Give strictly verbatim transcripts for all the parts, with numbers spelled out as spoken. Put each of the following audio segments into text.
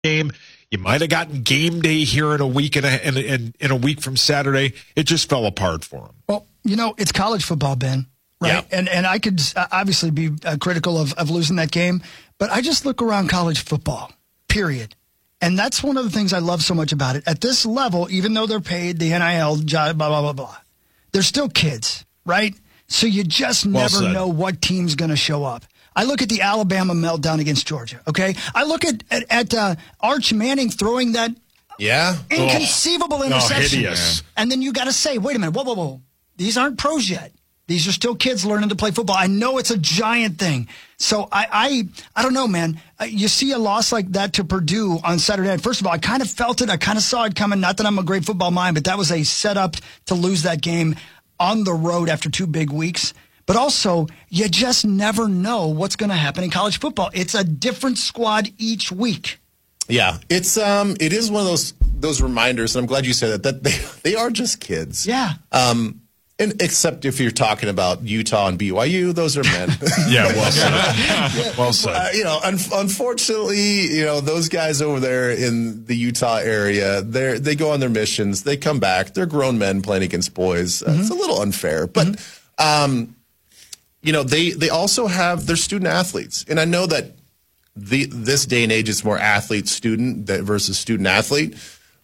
game. You might have gotten game day here in a week and a, in, in, in a week from Saturday. It just fell apart for him. Well, you know, it's college football, Ben, right? Yeah. And and I could obviously be uh, critical of, of losing that game, but I just look around college football, period. And that's one of the things I love so much about it. At this level, even though they're paid the N I L, blah, blah, blah, blah, they're still kids, right? So you just Well never said. know what team's going to show up. I look at the Alabama meltdown against Georgia, okay? I look at at, at uh, Arch Manning throwing that Yeah. inconceivable Oh, interception. hideous. And then you got to say, wait a minute, whoa, whoa, whoa. These aren't pros yet. These are still kids learning to play football. I know it's a giant thing. So I I, I don't know, man. Uh, you see a loss like that to Purdue on Saturday night. First of all, I kind of felt it. I kind of saw it coming. Not that I'm a great football mind, but that was a setup to lose that game on the road after two big weeks. But also, you just never know what's going to happen in college football. It's a different squad each week. Yeah, it's um, it is one of those those reminders, and I'm glad you said that. That they they are just kids. Yeah. Um, and except if you're talking about Utah and B Y U, those are men. Yeah, well said. Well said. Uh, you know, un- unfortunately, you know those guys over there in the Utah area, they they go on their missions, they come back, they're grown men playing against boys. Uh, Mm-hmm. It's a little unfair, but. Mm-hmm. Um, You know, they, they also have their student athletes. And I know that the this day and age it's more athlete-student versus student-athlete.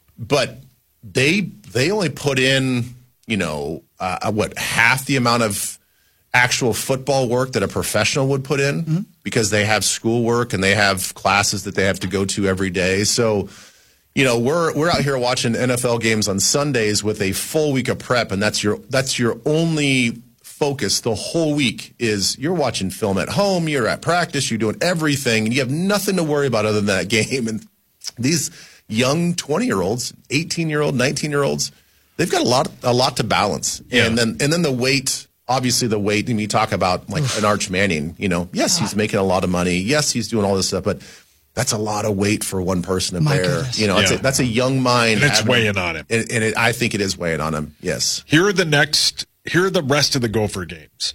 But they they only put in, you know, uh, what, half the amount of actual football work that a professional would put in mm-hmm. because they have schoolwork and they have classes that they have to go to every day. So, you know, we're we're out here watching N F L games on Sundays with a full week of prep, and that's your that's your only focus the whole week is you're watching film at home, you're at practice, you're doing everything, and you have nothing to worry about other than that game. And these young twenty-year-olds, eighteen-year-old, nineteen-year-olds, they've got a lot a lot to balance. Yeah. And then and then the weight, obviously the weight, and you talk about like an Arch Manning, you know, yes, he's making a lot of money. Yes, he's doing all this stuff, but that's a lot of weight for one person to My bear. goodness. You know, it's Yeah. a, that's a young mind. And it's having- weighing on him. And, and it, I think it is weighing on him, yes. Here are the next, here are the rest of the Gopher games.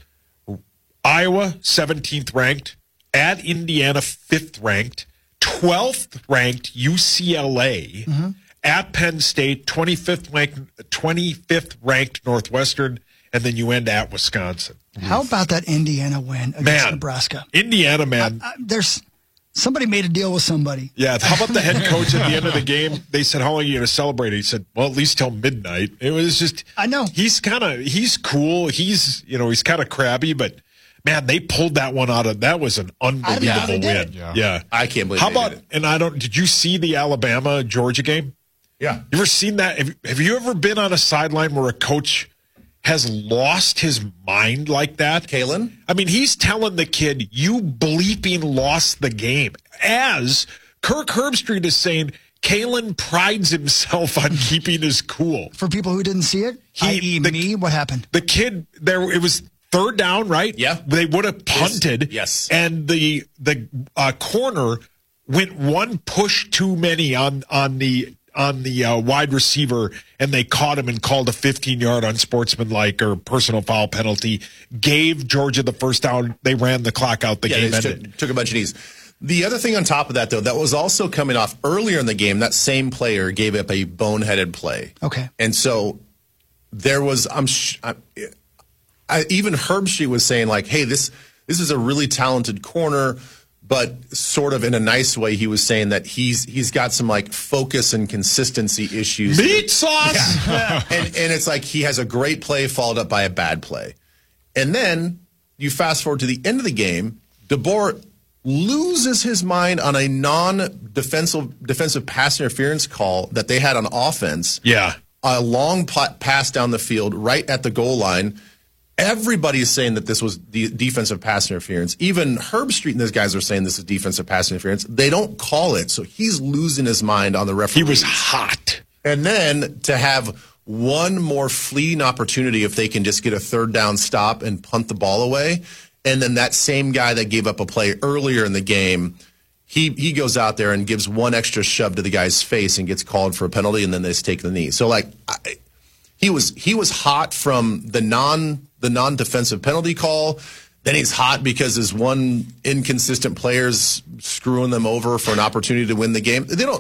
Iowa, seventeenth ranked. At Indiana, fifth ranked. twelfth ranked U C L A. Mm-hmm. At Penn State, twenty-fifth ranked, twenty-fifth ranked Northwestern. And then you end at Wisconsin. How about that Indiana win against Man, Nebraska? Indiana, man. Uh, there's somebody made a deal with somebody. Yeah, how about the head coach at the end of the game? They said, how long are you going to celebrate? He said, well, at least till midnight. It was just, I know. He's kind of, he's cool. He's, you know, he's kind of crabby, but man, they pulled that one out of, that was an unbelievable they did win. it. Yeah. yeah. I can't believe How they about, did it. and I don't, did you see the Alabama Georgia game? Yeah. You ever seen that? Have, have you ever been on a sideline where a coach has lost his mind like that? Kalen? I mean, he's telling the kid, you bleeping lost the game. As Kirk Herbstreit is saying, Kalen prides himself on keeping his cool. For people who didn't see it, He- i e the- me, what happened? The kid, there it was third down, right? Yeah. They would have punted. Yes. And the the uh, corner went one push too many on on the on the uh, wide receiver, and they caught him and called a fifteen-yard unsportsmanlike or personal foul penalty. Gave Georgia the first down. They ran the clock out. The Yeah, game they ended. took, took a bunch of knees. The other thing on top of that, though, that was also coming off earlier in the game, that same player gave up a boneheaded play. Okay. And so there was, I'm, sh- I, I, even Herbstreit was saying, like, hey, this this is a really talented corner, but sort of in a nice way, he was saying that he's he's got some, like, focus and consistency issues. Meat sauce. Yeah. and, and it's like he has a great play followed up by a bad play. And then you fast forward to the end of the game, DeBoer loses his mind on a non-defensive defensive pass interference call that they had on offense. Yeah. A long pa- pass down the field right at the goal line. Everybody is saying that this was the defensive pass interference. Even Herbstreit and those guys are saying this is defensive pass interference. They don't call it, so he's losing his mind on the referee. He was hot. And then to have one more fleeting opportunity if they can just get a third down stop and punt the ball away. And then that same guy that gave up a play earlier in the game, he he goes out there and gives one extra shove to the guy's face and gets called for a penalty, and then they just take the knee. So, like, I, he was he was hot from the non the non defensive penalty call. then he's hot because his one inconsistent player's screwing them over for an opportunity to win the game. They don't.